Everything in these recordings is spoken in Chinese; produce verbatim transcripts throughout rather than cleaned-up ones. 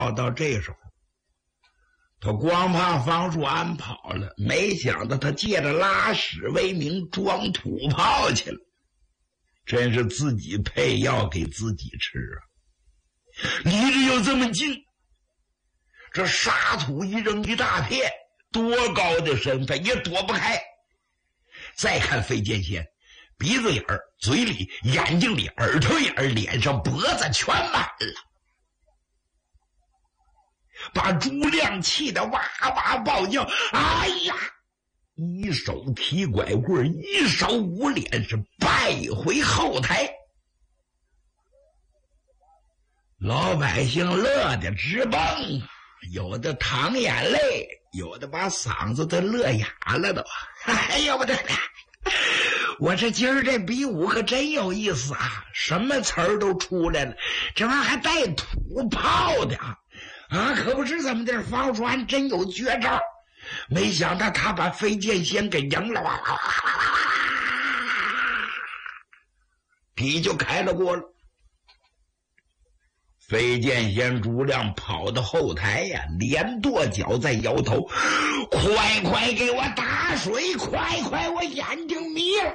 到这时候，他光怕方术安跑了，没想到他借着拉屎为名装土炮去了，真是自己配药给自己吃啊！离着又这么近，这沙土一扔一大片，多高的身份也躲不开。再看飞剑仙，鼻子眼儿、嘴里、眼睛里、耳朵眼儿、脸上、脖子全满了，把朱亮气得哇哇暴叫：“哎呀！”一手提拐棍，一手捂脸，是败回后台。老百姓乐得直蹦啊，有的淌眼泪，有的把嗓子都乐哑了都。哎呀，我的天！我这今儿这比武可真有意思啊，什么词儿都出来了，这玩意儿还带土炮的啊！啊，可不知怎么的，方术安真有绝招，没想到他把飞剑仙给赢了，哇哇哇哇哇哇，皮就开了锅了。飞剑仙朱亮跑到后台呀，连跺脚在摇头：“快快给我打水，快快，我眼睛迷了。”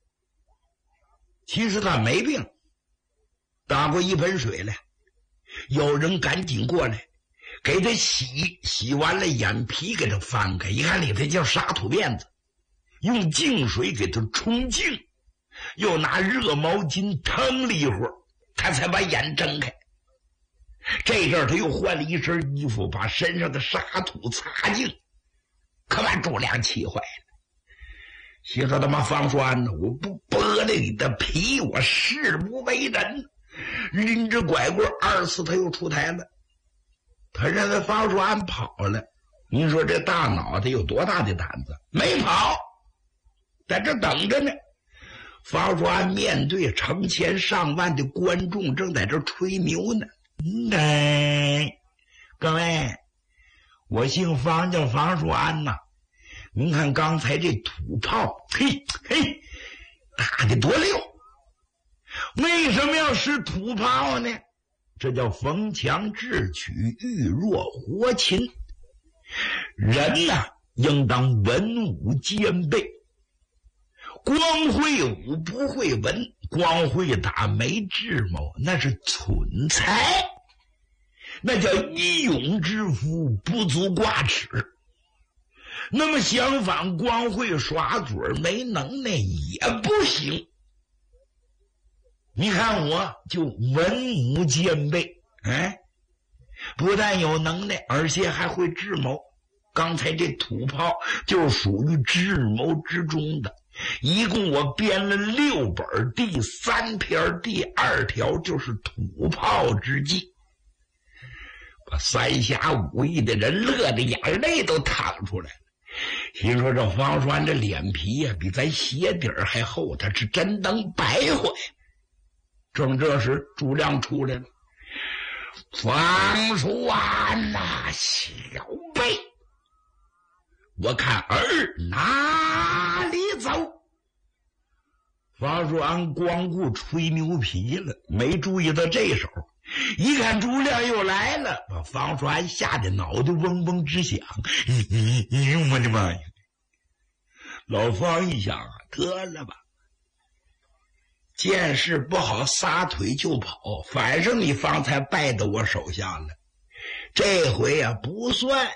其实他没病，打过一盆水来，有人赶紧过来给他洗，洗完了眼皮给他翻开，一看里头叫沙土辫子，用净水给他冲净，又拿热毛巾腾了一会儿，他才把眼睁开。这阵儿他又换了一身衣服，把身上的沙土擦净，可把朱亮气坏了，心说他妈方术安呢，我不剥了你的皮，我誓不为人。拎着拐棍，二次他又出台了。他认为方术安跑了，您说这大脑袋有多大的胆子？没跑，在这等着呢。方术安面对成千上万的观众，正在这吹牛呢。哎，各位，我姓方，叫方术安呐。您看刚才这土炮，嘿嘿，打得多溜。为什么要使土炮呢？这叫逢强智取，遇弱活擒。人呐、啊，应当文武兼备。光会武不会文，光会打没智谋，那是蠢才，那叫一勇之夫，不足挂齿。那么相反，光会耍嘴没能耐也不行。你看我就文武兼备，哎，不但有能耐，而且还会智谋。刚才这土炮就属于智谋之中的。一共我编了六本，第三篇第二条就是土炮之计，把三峡五邑的人乐得眼泪都淌出来了。心说这方术安这脸皮呀、啊，比咱鞋底儿还厚，他是真能白坏。正这时朱亮出来了：“方术安呐，小辈，我看儿哪里走？”方术安光顾吹牛皮了，没注意到这时候，一看朱亮又来了，把方术安吓得脑袋嗡嗡直响。你你我的妈呀！老方一想啊，得了吧，见势不好，撒腿就跑，反正你方才败到我手下了，这回啊不算。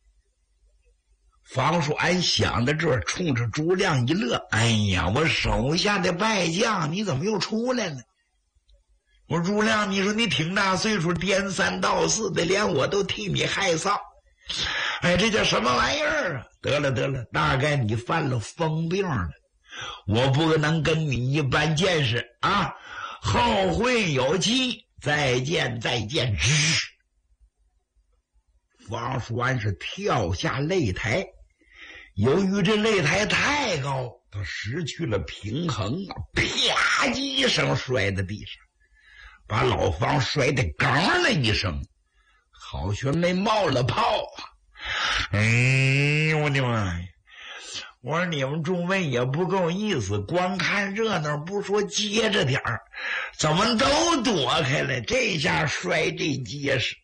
方术安想到这儿，冲着朱亮一乐：“哎呀，我手下的败将，你怎么又出来了？”我说：“朱亮，你说你挺大岁数，颠三倒四的，连我都替你害臊。哎，这叫什么玩意儿啊？得了得了，大概你犯了疯病了，我不能跟你一般见识啊！后会有期，再见再见。”方术安是跳下擂台，由于这擂台太高，他失去了平衡啊，啪叽一声摔在地上，把老方摔得刚了一声，好像没冒了泡啊！哎呦我的妈呀！我说你们众位也不够意思，光看热闹不说，接着点儿，怎么都躲开了？这下摔这结实。